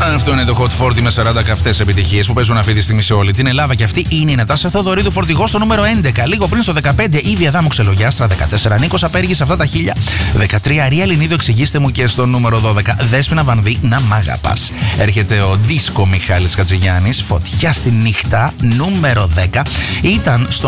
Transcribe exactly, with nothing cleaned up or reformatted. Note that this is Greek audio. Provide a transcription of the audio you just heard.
Αυτό είναι το Hot σαράντα με σαράντα καυτές επιτυχίες που παίζουν αυτή τη στιγμή σε όλη την Ελλάδα. Και αυτή είναι η Νατάσα Θεοδωρίδου, φορτηγό στο νούμερο έντεκα. Λίγο πριν στο δεκαπέντε, Ήβη Αδάμου Ξελογιάστρα. δεκατέσσερα, Νίκος Απέργης, αυτά τα χίλια. δεκατρία, Ρία Λινίδου, εξηγήστε μου. Και στο νούμερο δώδεκα, Δέσποινα Βανδύ, να μ' αγαπάς. Έρχεται ο Δίσκο Μιχάλης Χατζηγιάννης, Φωτιά στη νύχτα. Νούμερο δέκα ήταν στο